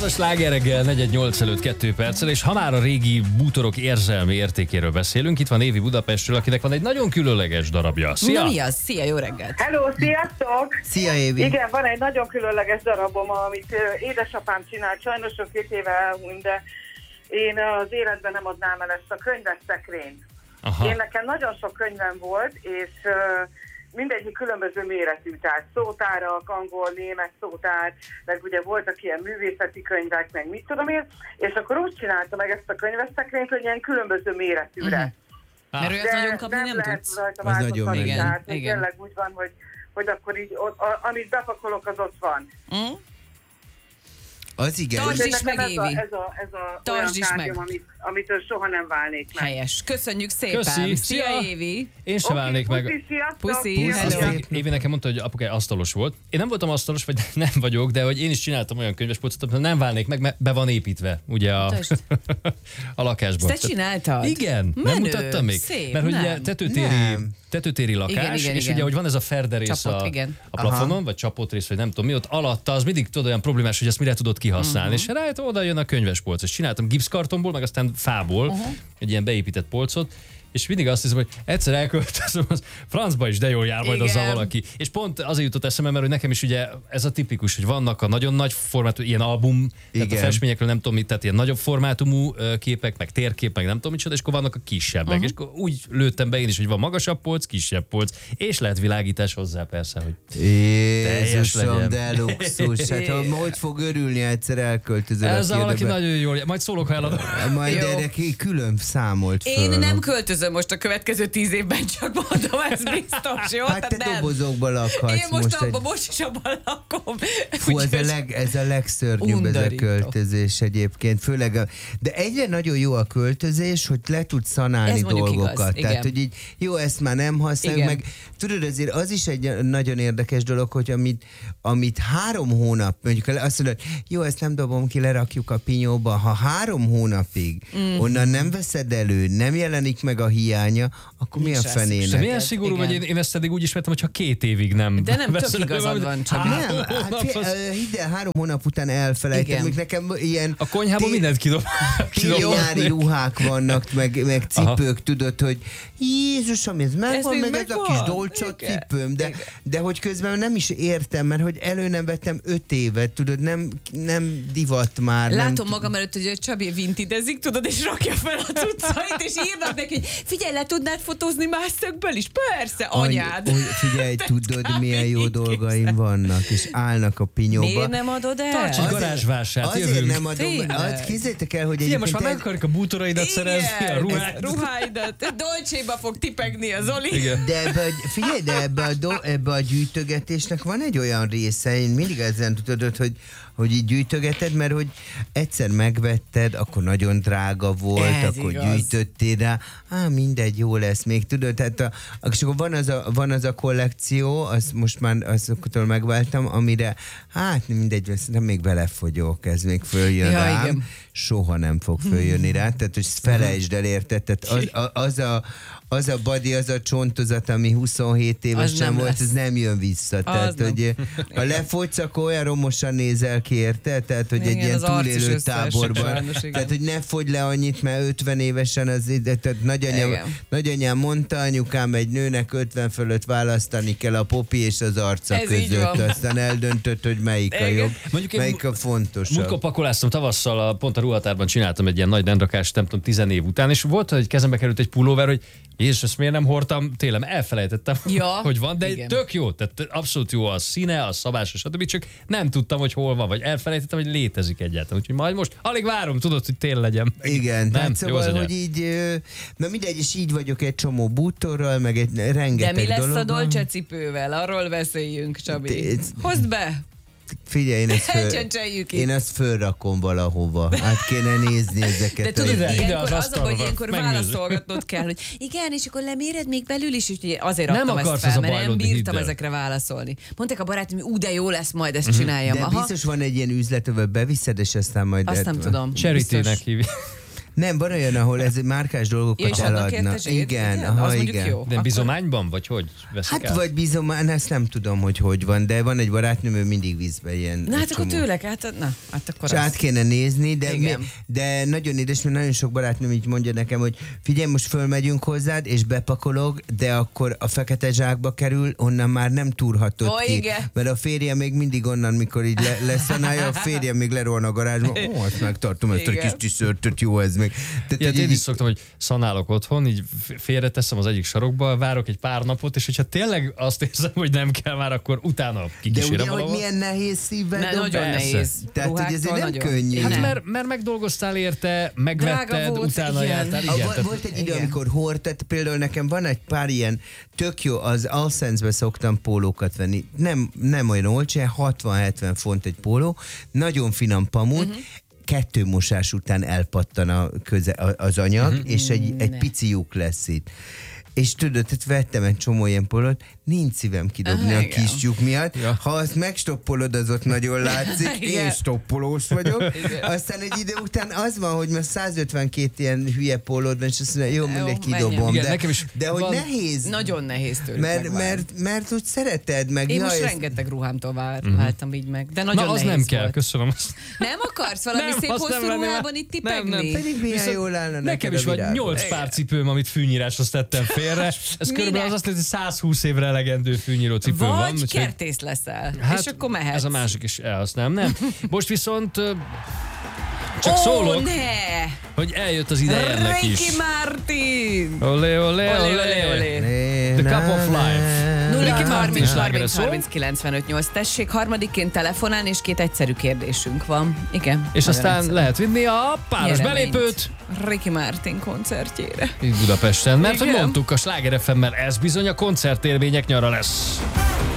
a Sláger reggel 418 előtt 2 perccel, és ha már a régi bútorok érzelmi értékéről beszélünk, itt van Évi Budapestről, akinek van egy nagyon különleges darabja. Szia! Na mi az? Szia, jó reggelt! Hello, sziasztok! Szia, Évi! Igen, van egy nagyon különleges darabom, amit édesapám csinált, sajnos ő 2 éve elhunyt, de én az életben nem adnám el ezt a könyves szekrényt. Én nekem nagyon sok könyvem volt, és mindegyik különböző méretű, tehát szótárak, angol, német szótár, meg ugye voltak ilyen művészeti könyvek, meg mit tudom én, és akkor úgy csinálta meg ezt a könyves szekrényt, hogy ilyen különböző méretűre. Mert olyat nagyon kapni nem tudsz. Az nagyon menő. tehát Igen. tényleg úgy van, hogy akkor így, amit bepakolok, az ott van. Az igen. Tartsd is meg, Ez Évi. a olyan Tartsd is meg. tárgyam, amitől soha nem válnék meg. Helyes. Köszönjük szépen. Köszi. Szia, Szia. Évi. Én sem válnék meg. Puszi, sziasztok! Puszi, Sziasztok! hello. Évi nekem mondta, hogy apukája asztalos volt. Én nem voltam asztalos, vagy nem vagyok, de hogy én is csináltam olyan könyvespolcot, amit nem válnék meg, mert be van építve, ugye a lakásban. Ezt te csináltad? Igen, nem Menő, mutattam még. szép, mert hogy ugye nem. tetőtéri lakás, Igen, és igen. ugye, hogy van ez a ferderész Csapot, a igen. plafonon, vagy csapott rész, vagy nem tudom mi, ott alatta, az mindig tudod olyan problémás, hogy ezt mire tudod kihasználni. És rájött, oda jön a könyvespolc. És csináltam gipszkartonból, meg aztán fából, egy ilyen beépített polcot, és mindig azt hiszem, hogy egyszer elköltözöm, az francba is de jól jár majd azzal Igen. valaki. És pont azért jutott eszembe, mert hogy nekem is ugye ez a tipikus, hogy vannak a nagyon nagy formátumú, ilyen album, tehát a Igen. festményekről nem tudom mit, tehát ilyen nagyobb formátumú képek, meg térkép, meg nem tudom micsoda, és akkor vannak a kisebbek. És akkor úgy lőttem be én is, hogy van magasabb polc, kisebb polc, és lehet világítás hozzá persze, hogy Jézusom, legyen. de luxus. Hát hogy fog örülni, egyszer elköltözöl a ezzel valaki kérdőbe. nagyon jól, majd szólok, ha eladom. Majd Jó. erre külön számolt föl. Én nem költözöm most a következő 10 évben, csak mondom, ez biztos, jó? Hát te Tehát nem. dobozokban lakhatsz. Én most egy... most is abban lakom. Fú, ez a legszörnyűbb ez a Undorító. költözés egyébként, főleg de egyre nagyon jó a költözés, hogy le tudsz szanálni Ez mondjuk dolgokat. igaz, Tehát, igen. hogy így, jó, ezt már nem használjuk, Igen. meg tudod, azért az is egy nagyon érdekes dolog, hogy amit 3 hónap, mondjuk azt mondod, jó, ezt nem dobom ki, lerakjuk a pinyóba, ha 3 hónapig onnan nem veszed elő, nem jelenik meg a hiánya, akkor mi a Nincs fenének? De milyen szigorú Igen. vagy, én ezt eddig úgy ismertem, hogy ha 2 évig nem. De nem, tök veszel elő igazad valamit. van, Csabi. Nem, hát hidd el, 3 hónap után elfelejtem, Igen. még nekem ilyen A konyhában mindent kidob. nyári ruhák vannak, meg cipők, tudod, hogy Jézusom, ez megvan, még meg ez a megvan. kis dolcsa Igen. cipőm, de hogy közben nem is értem, mert hogy elő nem vettem 5 évet, tudod, nem divat már. Látom nem magam előtt, hogy a Csabi vintidezik, tudod, és rakja fel a cuccait, és írnak neki, hogy figyelj, le tudnád fotózni más szögből is? Persze, anyád. Figyelj, tudod, Csabi, milyen jó így dolgaim vannak, és állnak a pinyóba. Miért nem adod el? Tarts egy garázsvásárt, Azért jövünk. nem adom. Tényleg? Képzeljétek el, hogy Figyelj, most már meg egyébként akarjuk a bútoraidat szerezni, a ruhát. ruháidat. Dolcséba fog tipegni a Zoli. Igen. de figyelj, de ebbe a gyűjtögetésnek van egy olyan része, én mindig ezen tudod, hogy így gyűjtögeted, mert hogy egyszer megvetted, akkor nagyon drága volt, Ez akkor igaz. gyűjtöttél rá, mindegy, jó lesz még, tudod, tehát és akkor van az a kollekció, azt most már azoktól megváltam, amire, hát mindegy, nem még belefogyok, ez még följön Ja, rám, igen. soha nem fog följönni rá, tehát hogy felejtsd el, érted, tehát az a body, az a csontozat, ami 27 évesen nem volt, lesz. ez nem jön vissza. Tehát, nem. hogy ha lefogysz, akkor olyan romosan nézel ki, érted? Tehát, hogy Igen, egy ilyen az arc is túlélő összeesik táborban. sajnos, igen. Tehát, hogy ne fogy le annyit, mert 50 évesen az ide, tehát Igen. nagyanyám mondta, anyukám, egy nőnek 50 fölött választani kell a popi és az arca Ez így között. van. Aztán eldöntött, hogy melyik a Igen. jobb, Mondjuk én melyik a fontosabb. Múltkor pakoláztam tavasszal, pont a ruhatárban csináltam egy ilyen nagy rendrakást, nem tudom, 10 év után, és volt, hogy kezembe került egy pulóver, hogy Jézus, ezt miért nem hordtam télen? Elfelejtettem, Ja, hogy van, de igen. tök jó, tehát abszolút jó a színe, a szabása, stb. Csak nem tudtam, hogy hol van, vagy elfelejtettem, hogy létezik egyáltalán. Úgyhogy majd most alig várom, tudod, hogy tél legyen. Igen, Nem, tehát jó az szóval, anyag. hogy így, na mindegy, és így vagyok egy csomó bútorral, meg egy rengeteg De mi lesz dologgal. a Dolce cipővel? Arról beszéljünk, Csabi. De- Hozd be! Figyelj, Elcsöncseljük itt. én ezt fölrakom valahova. Át kéne nézni ezeket. De tudod, ide az ilyenkor az a asztalra baj, van, ilyenkor megnézzük. válaszolgatnod kell, hogy igen, és akkor leméred még belül is, úgyhogy azért Nem raktam ezt akarsz fel, az a mert nem bajlódni, bírtam hidd el. ezekre válaszolni. Mondták a barátom, hogy de jó lesz, majd ezt csináljam. De Aha. biztos van egy ilyen üzlet, ahol beviszed, és aztán majd... Azt nem tudom. Charity-nek Biztos. hívja. Nem, van olyan, ahol ez márkás dolgokat és adnak eladna. érte zsírt? Igen, Az aha, mondjuk igen. jó. De bizományban, vagy hogy veszik Hát el? vagy bizomány, ezt nem tudom, hogy van, de van egy barátnőm, ő mindig vízbe ilyen. Na hát akkor csomó. tőlek, hát akkor És át kéne nézni, Igen. de nagyon édes, mert nagyon sok barátnőm így mondja nekem, hogy figyelj, most fölmegyünk hozzád, és bepakolok, de akkor a fekete zsákba kerül, onnan már nem túrhatod Ó, ki. igen. Mert a férje még mindig onnan, mikor így leszanálja, a férje még lerohan a garázsba, azt megtartom, ezt a Igen. kis tiszörtöt, jó ez még. Tehát, Ja, hogy én így- is szoktam, hogy szanálok otthon, így félreteszem az egyik sarokba, várok egy pár napot, és hogyha tényleg azt érzem, hogy nem kell már, akkor utána de kikísérem ugye, hogy valahol. milyen nehéz szívvel Ne, nagyon persze. nehéz. Tehát, hogy Ruháktól ezért nem nagyon. könnyű. Hát Nem. mert megdolgoztál érte, Drága megvetted, volt, utána igen. jártál. Ah, Igen, volt egy idő, igen. amikor tehát például nekem van egy pár ilyen tök jó, az Alsense-be szoktam pólókat venni. Nem olyan olcsó, 60-70 font egy póló, nagyon finom pamut, 2 mosás után elpattan az anyag, és egy pici lyuk lesz itt. És tudod, tehát vettem egy csomó ilyen pólót, nincs szívem kidobni a Igen. kis lyuk miatt. Ja. Ha azt megstoppolod, az ott nagyon látszik. Igen. Én stoppolós vagyok. Aztán egy idő után az van, hogy már 152 ilyen hülye pólód van, és azt mondja, jó, mindegy, menjen. kidobom. Igen, De, nekem is de hogy van- nehéz, Nagyon nehéz tőlük megválni. mert úgy szereted meg. Én jaj, most ezt- rengeteg ruhámtól váltam így meg, de nagyon Na, az nehéz nem kell, volt. köszönöm. Nem akarsz valami Nem, szép azt nem hosszú venném el. ruhában itt Nem, tipegni? nem. Pedig milyen Viszont jól állna Nekem neked is a van virágod. 8 pár cipőm, amit fűnyíráshoz tettem félre. Ez körülbelül az azt jelenti, hogy 120 évre elegendő fűnyíró cipőm van. Vagy úgyhogy- kertész leszel, Hát, és akkor mehetsz. Ez a másik is elhasználom, nem? Most viszont csak Ó, szólok, ne! hogy eljött az ideje ennek is. Ricky Martin! Olé, olé, Olé, olé. olé, olé. The Cup of Life. Ricky Martin 30 slágere szól. 30 95 8. Tessék, harmadikként telefonálni, és 2 egyszerű kérdésünk van. Igen. És nagyon aztán egyszerű. lehet vinni a páros Nyereményt. belépőt Ricky Martin koncertjére. itt Budapesten, mert hogy Igen. mondtuk a Sláger FM-mel, ez bizony a koncertélmények nyara lesz.